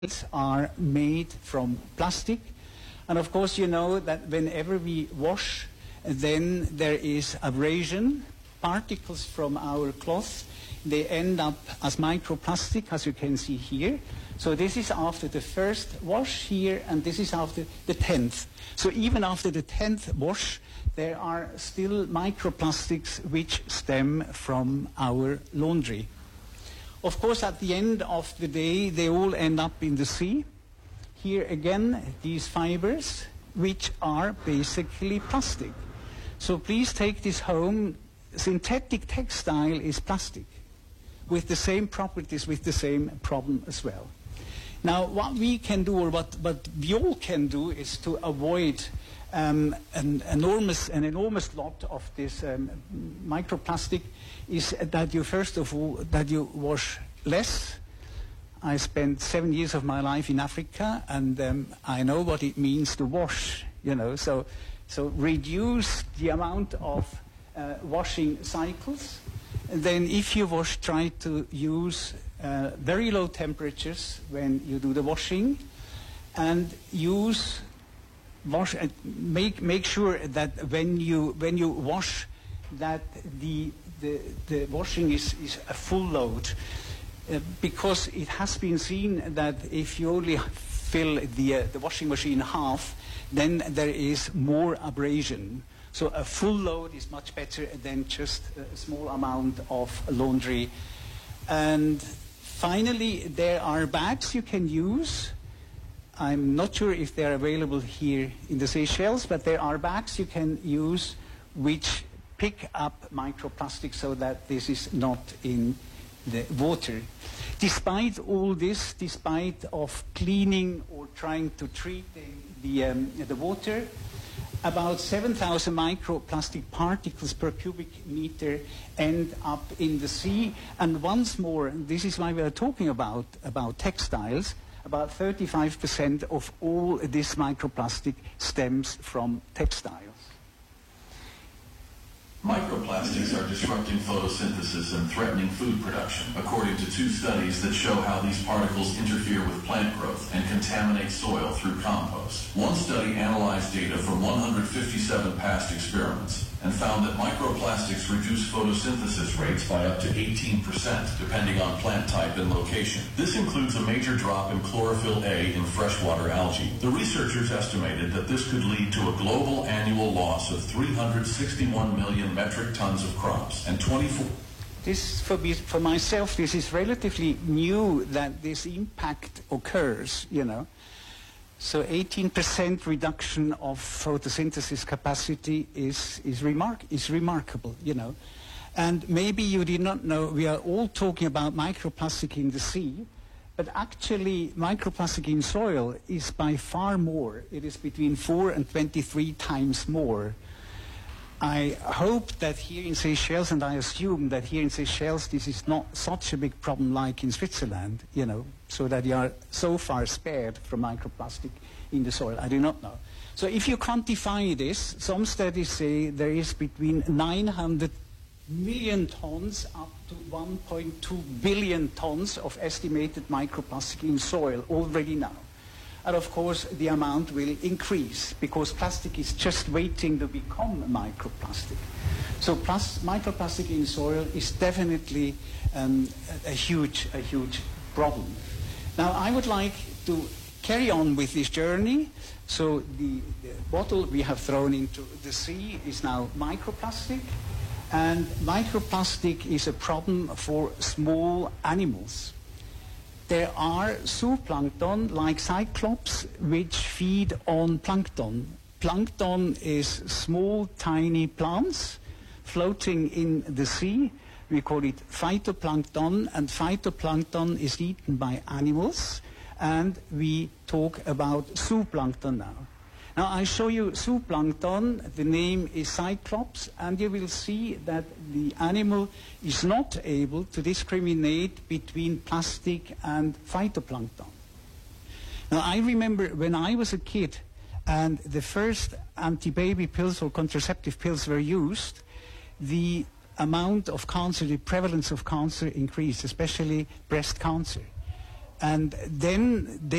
are made from plastic. And of course, you know that whenever we wash, then there is abrasion, particles from our cloth. They end up as microplastic, as you can see here. So this is after the first wash here, and this is after the 10th. So even after the 10th wash, there are still microplastics which stem from our laundry. Of course, at the end of the day, they all end up in the sea. Here again, these fibers, which are basically plastic. So please take this home. Synthetic textile is plastic, with the same properties, with the same problem as well. Now, what we can do, or what we all can do, is to avoid an enormous lot of this microplastic, is that you, first of all, that you wash less. I spent 7 years of my life in Africa, and I know what it means to wash, you know. So reduce the amount of washing cycles. And then if you wash, try to use very low temperatures when you do the washing, and make sure that when you wash, that the washing is a full load, because it has been seen that if you only fill the washing machine half, then there is more abrasion. So a full load is much better than just a small amount of laundry. And finally, there are bags you can use. I'm not sure if they're available here in the Seychelles, but there are bags you can use which pick up microplastics so that this is not in the water. Despite all this, despite of cleaning or trying to treat the water, about 7,000 microplastic particles per cubic meter end up in the sea. And once more, this is why we are talking about textiles. About 35% of all this microplastic stems from textiles. Microplastics are disrupting photosynthesis and threatening food production, according to 2 studies that show how these particles interfere with plant growth and contaminate soil through compost. One study analyzed data from 157 past experiments and found that microplastics reduce photosynthesis rates by up to 18%, depending on plant type and location. This includes a major drop in chlorophyll A in freshwater algae. The researchers estimated that this could lead to a global annual loss of 361 million metric tons of crops and 24... This, for myself, this is relatively new that this impact occurs, you know. So 18% reduction of photosynthesis capacity is remarkable, you know. And maybe you did not know, we are all talking about microplastic in the sea, but actually microplastic in soil is by far more. It is between 4 and 23 times more. I hope that here in Seychelles, and I assume that here in Seychelles this is not such a big problem like in Switzerland, you know, so that you are so far spared from microplastic in the soil. I do not know. So if you quantify this, some studies say there is between 900 million tons up to 1.2 billion tons of estimated microplastic in soil already now. And of course, the amount will increase because plastic is just waiting to become microplastic. So microplastic in soil is definitely a huge problem. Now, I would like to carry on with this journey. So the bottle we have thrown into the sea is now microplastic. And microplastic is a problem for small animals. There are zooplankton, like cyclops, which feed on plankton. Plankton is small, tiny plants floating in the sea. We call it phytoplankton, and phytoplankton is eaten by animals. And we talk about zooplankton now. Now, I show you zooplankton. The name is cyclops, and you will see that the animal is not able to discriminate between plastic and phytoplankton. Now, I remember when I was a kid and the first anti-baby pills or contraceptive pills were used, the amount of cancer, the prevalence of cancer increased, especially breast cancer. And then they